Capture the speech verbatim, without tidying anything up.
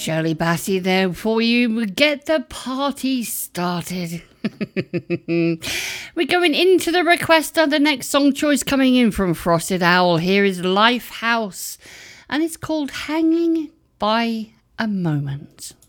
Shirley Bassey there for you. Get the party started. We're going into the request of the next song choice coming in from Frosted Owl. Here is Lifehouse, and it's called Hanging by a Moment.